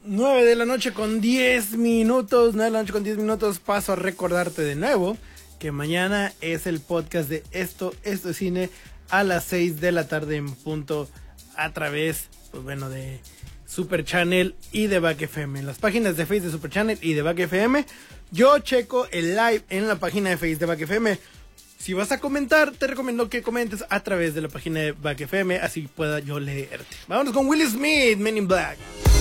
9 de la noche con 10 minutos. 9 de la noche con 10 minutos. Paso a recordarte de nuevo que mañana es el podcast de Esto es Cine a las 6 de la tarde en punto, a través, pues bueno, de Super Channel y de Back FM. En las páginas de Face de Super Channel y de Back FM. Yo checo el live en la página de Face de Back FM. Si vas a comentar, te recomiendo que comentes a través de la página de Back FM, así pueda yo leerte. Vámonos con Will Smith, Men in Black.